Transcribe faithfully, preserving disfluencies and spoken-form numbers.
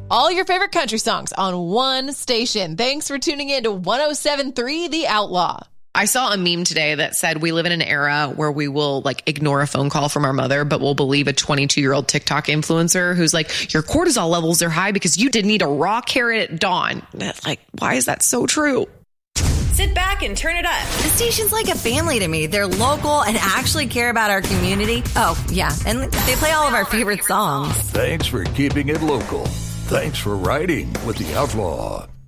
All your favorite country songs on one station. Thanks for tuning in to one oh seven point three The Outlaw. I saw a meme today that said we live in an era where we will like ignore a phone call from our mother, but we'll believe a twenty-two year old TikTok influencer who's like, your cortisol levels are high because you didn't eat a raw carrot at dawn. Like, why is that so true? Sit back and turn it up. The station's like a family to me. They're local and actually care about our community. Oh, yeah. And they play all of our favorite songs. Thanks for keeping it local. Thanks for riding with The Outlaw.